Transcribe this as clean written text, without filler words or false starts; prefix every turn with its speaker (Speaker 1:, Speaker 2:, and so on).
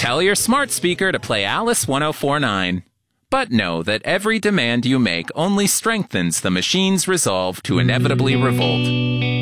Speaker 1: Tell your smart speaker to play Alice 1049. But know that every demand you make only strengthens the machine's resolve to inevitably revolt.